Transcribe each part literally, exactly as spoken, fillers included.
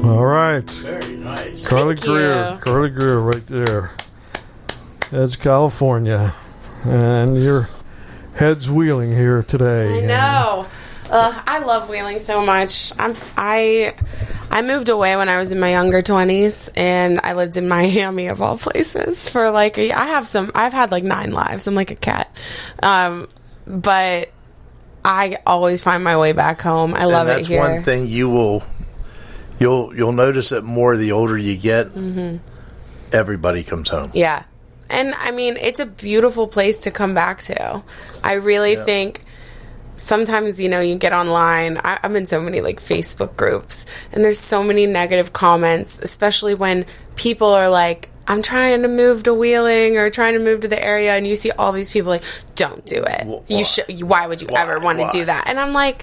All right. Very nice. Carly Thank Greer. you. Carly Greer right there. That's California. And your head's wheeling here today. I know. Uh, I love Wheeling so much. I'm, I I moved away when I was in my younger twenties, and I lived in Miami of all places for like a, I have some. I've had like nine lives. I'm like a cat, um, but I always find my way back home. I love and that's it here. one thing you will you'll you'll notice it more the older you get. Mm-hmm. Everybody comes home. Yeah, and I mean it's a beautiful place to come back to. I really Yeah. think. Sometimes, you know, you get online. I, I'm in so many, like, Facebook groups, and there's so many negative comments, especially when people are like, I'm trying to move to Wheeling or trying to move to the area, and you see all these people like, don't do it. Why? You should. Why would you Why? ever want to Why? do that? And I'm like,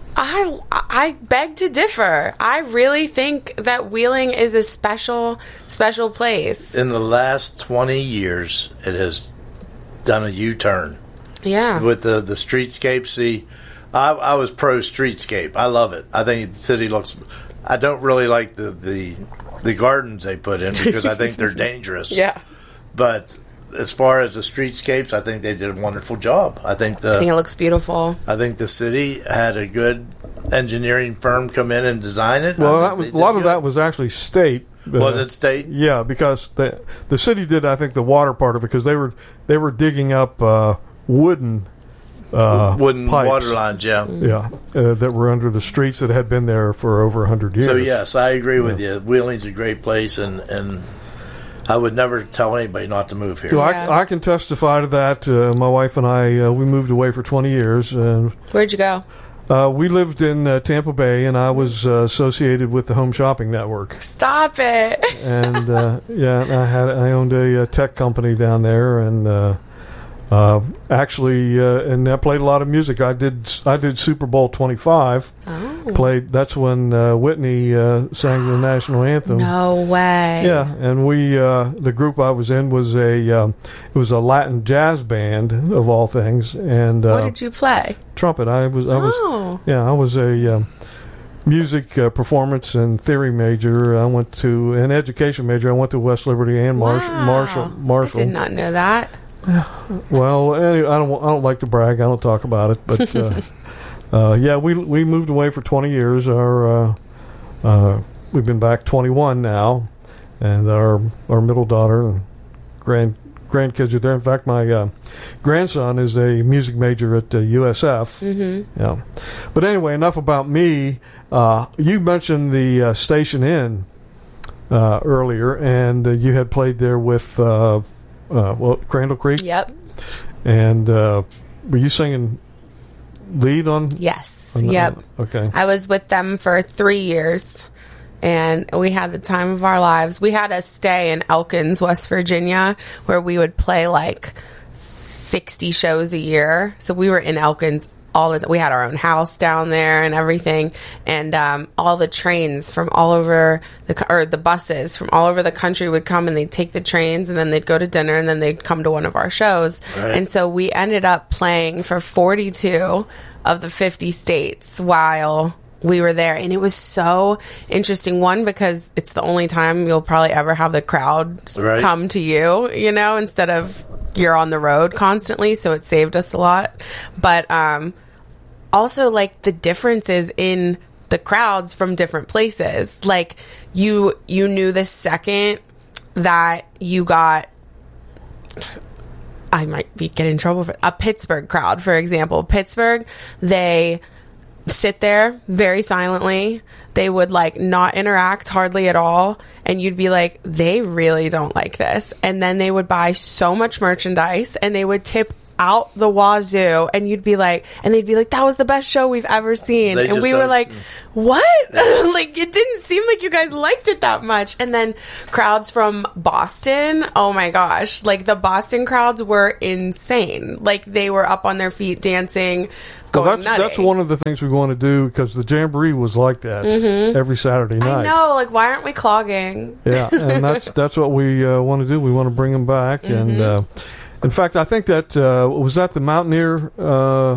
I, I beg to differ. I really think that Wheeling is a special, special place. In the last twenty years, it has done a U-turn. Yeah. With the, the streetscape. See, I, I was pro streetscape. I love it. I think the city looks... I don't really like the, the, the gardens they put in because I think they're dangerous. Yeah. But as far as the streetscapes, I think they did a wonderful job. I think the I think it looks beautiful. I think the city had a good engineering firm come in and design it. Well, I that think was, they a lot did of good. that was actually state. Was uh, it state? Yeah, because the the city did, I think, the water part of it because they were they were digging up uh, wooden uh, Wooden pipes. water lines, yeah. Yeah, uh, that were under the streets that had been there for over a hundred years. So yes, I agree with you. Wheeling's a great place, and, and I would never tell anybody not to move here. So Yeah. I, I can testify to that. Uh, my wife and I, uh, we moved away for twenty years, and Where'd you go? uh, we lived in uh, Tampa Bay, and I was uh, associated with the Home Shopping Network. Stop it. And uh, yeah, I had I owned a, uh tech company down there, and uh, uh, actually, uh, and I played a lot of music. I did I did Super Bowl twenty-five. Oh. Played. That's when uh, Whitney uh, sang the national anthem. No way. Yeah, and we uh, the group I was in was a um, it was a Latin jazz band of all things, and uh, What did you play? trumpet. I was I was Oh. yeah I was a um, music uh, performance and theory major. I went to an education major. I went to West Liberty and Marshall. Wow. Marshall. Marshall. I did not know that. Well, anyway, I don't. I don't like to brag. I don't talk about it. But uh, uh, yeah, we we moved away for twenty years. Our uh, uh, we've been back twenty-one now, and our our middle daughter and grand grandkids are there. In fact, my uh, grandson is a music major at uh, U S F. Mm-hmm. Yeah. But anyway, enough about me. Uh, you mentioned the uh, Station Inn uh, earlier, and uh, you had played there with. Uh, Uh, well, Crandall Creek. Yep. And uh, were you singing lead on? Yes. on the- Yep. Okay. I was with them for three years, and we had the time of our lives. We had a stay in Elkins, West Virginia, where we would play like sixty shows a year. So we were in Elkins all the time. We had our own house down there and everything, and um, all the trains from all over the co- or the buses from all over the country would come, and they'd take the trains, and then they'd go to dinner, and then they'd come to one of our shows. Right. And so we ended up playing for forty-two of the fifty states while we were there, and it was so interesting. One, because it's the only time you'll probably ever have the crowd s- Right. come to you, you know, instead of you're on the road constantly, so it saved us a lot. But um also, like, the differences in the crowds from different places. Like, you you knew the second that you got, I might be getting in trouble for a Pittsburgh crowd, for example. Pittsburgh, they sit there very silently. They would like not interact hardly at all, and you'd be like, they really don't like this. And then they would buy so much merchandise, and they would tip out the wazoo, and you'd be like, and they'd be like, that was the best show we've ever seen. They And just we were don't- like, what? Like, it didn't seem like you guys liked it that much. And then crowds from Boston, oh my gosh, like the Boston crowds were insane. Like, they were up on their feet dancing, Well, going that's nutty. that's one of the things we want to do because the Jamboree was like that every Saturday night. Mm-hmm. I know, like, why aren't we clogging? Yeah, and that's that's what we uh, want to do. We want to bring them back, Mm-hmm. and uh, in fact, I think that uh, was that the Mountaineer uh,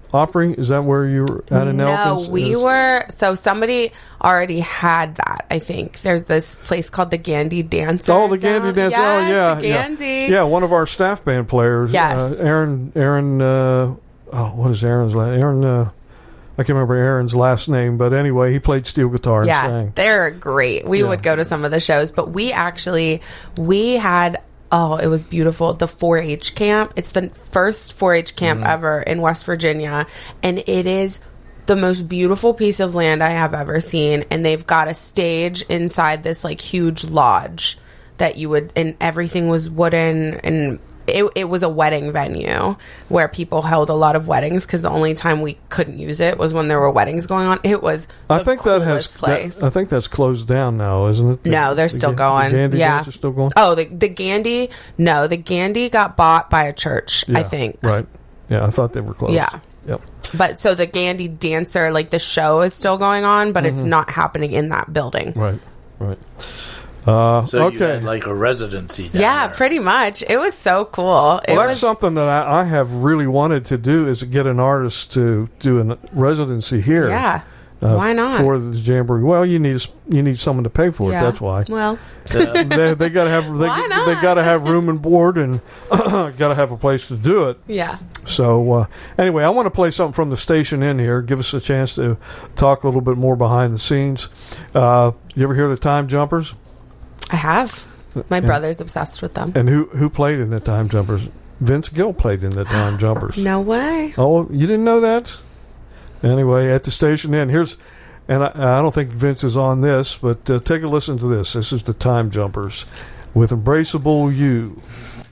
Opry? Is that where you were at in Elkins? No, we Is- were. So somebody already had that. I think there's this place called the Gandy Dancer. Oh, the down- Gandy Dance. Yes, oh, yeah. the Gandy. Yeah. yeah, one of our staff band players. Yes. Uh, Aaron, Aaron, uh, oh, what is Aaron's last Aaron, uh, I can't remember Aaron's last name, but anyway, he played steel guitar and Yeah, sang. they're great. We Yeah. would go to some of the shows, but we actually, we had, oh, it was beautiful. The four H camp. It's the first four H camp Mm-hmm. ever in West Virginia. And it is the most beautiful piece of land I have ever seen. And they've got a stage inside this like huge lodge that you would, and everything was wooden, and it, it was a wedding venue where people held a lot of weddings because the only time we couldn't use it was when there were weddings going on. It was the I think that has. coolest place. that- I think that's closed down now, isn't it? The- No, they're the still Ga- going. The Gandy Yeah. Dance is still going. Oh, the the Gandy? No, the Gandy got bought by a church, I Yeah, think. Right. Yeah, I thought they were closed. Yeah. Yep. But so the Gandy Dancer, like the show is still going on, but Mm-hmm. it's not happening in that building. Right. Right. Uh, So you okay. had like a residency down Yeah, there. pretty much. It was so cool. Well, it that's was something that I, I have really wanted to do is get an artist to do a residency here. yeah. uh, Why not? for the Jamboree? Well, you need you need someone to pay for it. Yeah. That's why. Well, they they got to have they, Why they not? got to have room and board and got to have a place to do it. yeah. So uh, anyway, I want to play something from the station in here. Give us a chance to talk a little bit more behind the scenes. Uh, you ever hear the Time Jumpers? I have. My brother's obsessed with them. And who who played in the Time Jumpers? Vince Gill played in the Time Jumpers. No way. Oh, you didn't know that? Anyway, at the station in here's, and I, I don't think Vince is on this, but uh, take a listen to this. This is the Time Jumpers with "Embraceable You."